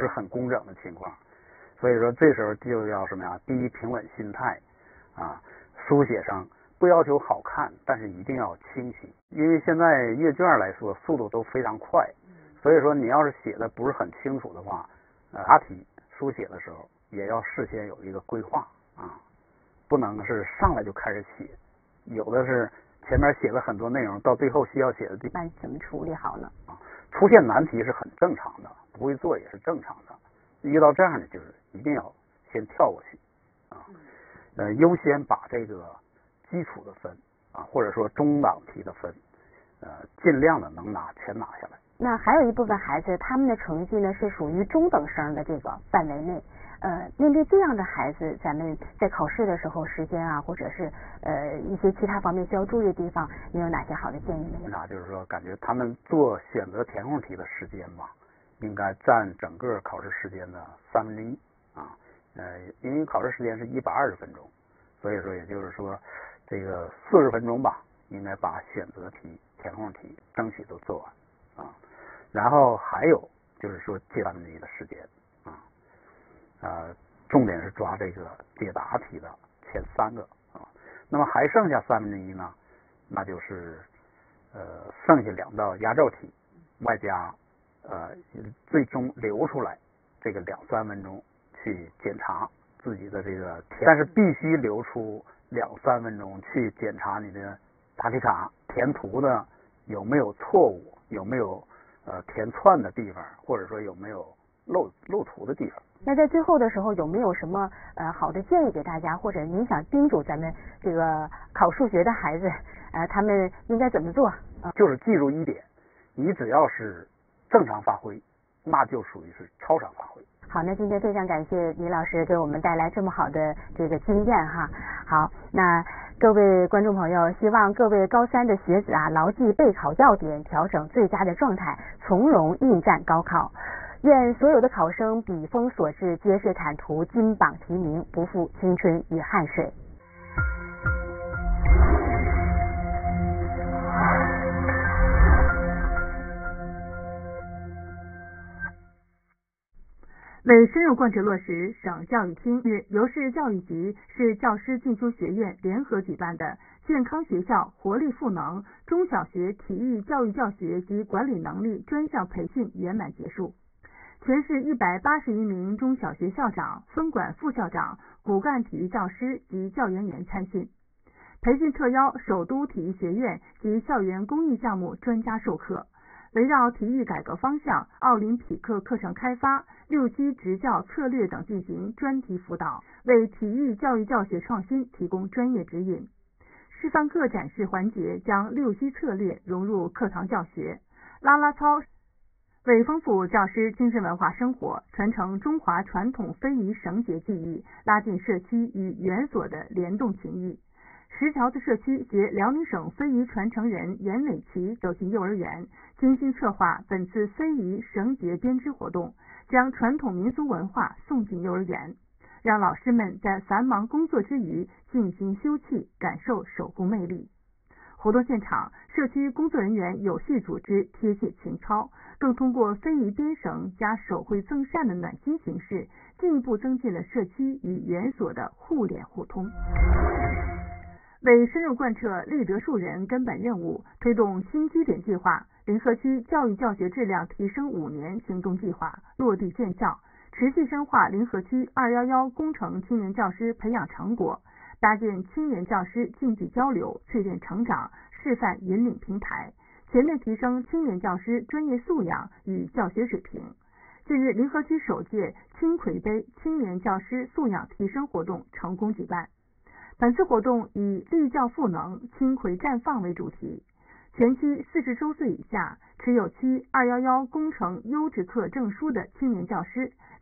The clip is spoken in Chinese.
很工整的情况。所以说这时候就要什么呀？第一，平稳心态啊，书写上不要求好看，但是一定要清晰。因为现在阅卷来说速度都非常快，所以说你要是写的不是很清楚的话，答题书写的时候也要事先有一个规划啊，不能是上来就开始写，有的是前面写了很多内容，到最后需要写的地方怎么处理好呢？ 出现难题是很正常的，不会做也是正常的。遇到这样的就是一定要先跳过去啊，优先把这个基础的分啊，或者说中档题的分，尽量的能全拿下来。 那还有一部分孩子，他们的成绩呢是属于中等生的这个范围内。面对这样的孩子，咱们在考试的时候，时间啊，或者是一些其他方面需要注意的地方，你有哪些好的建议呢？ 那就是说，感觉他们做选择填空题的时间吧，应该占整个考试时间的1/3啊。因为考试时间是120分钟，所以说也就是说，这个40分钟吧，应该把选择题、填空题争取都做完啊。然后还有就是说借1/3的时间啊，重点是抓这个解答题的前3个啊。那么还剩下1/3呢，那就是剩下2道压轴题，外加最终留出来这个2-3分钟去检查自己的这个填，但是必须留出2-3分钟去检查你的答题卡填图的有没有错误，有没有填串的地方，或者说有没有漏图的地方。 那在最后的时候有没有什么好的建议给大家，或者您想叮嘱咱们这个考数学的孩子他们应该怎么做？ 就是记住一点，你只要是正常发挥，那就属于是超常发挥。 好，那今天非常感谢倪老师给我们带来这么好的这个经验哈。好，那各位观众朋友，希望各位高3的学子牢记备考要点，调整最佳的状态，从容应战高考。愿所有的考生笔锋所至，皆是坦途，金榜题名，不负青春与汗水。 为深入贯彻落实省教育厅与由市教育局、市教师进修学院联合举办的健康学校活力赋能中小学体育教育教学及管理能力专项培训圆满结束。全市181名中小学校长、分管副校长、骨干体育教师及教研员参训。培训特邀首都体育学院及校园公益项目专家授课，围绕体育改革方向、奥林匹克课程开发、6级执教策略等进行专题辅导，为体育教育教学创新提供专业指引。示范课展示环节将6级策略融入课堂教学，啦啦操为丰富教师精神文化生活，传承中华传统非遗绳结技艺，拉近社区与园所的联动情谊。石桥子社区携辽宁省非遗传承人严伟奇走进幼儿园，精心策划本次非遗绳结编织活动，将传统民俗文化送进幼儿园，让老师们在繁忙工作之余静心休憩，感受手工魅力。活动现场，社区工作人员有序组织贴切情操，更通过非遗编绳加手绘赠扇的暖心形式，进一步增进了社区与园所的互联互通。为深入贯彻立德树人根本任务，推动新基点计划，临河区教育教学质量提升5年行动计划落地见效，持续深化临河区211工程青年教师培养成果，搭建青年教师近距交流、淬炼成长、示范引领平台，全面提升青年教师专业素养与教学水平。近日，临河区首届青葵杯青年教师素养提升活动成功举办。本次活动以立教赋能、青葵绽放为主题，全区40周岁以下持有区211工程优质课证书的青年教师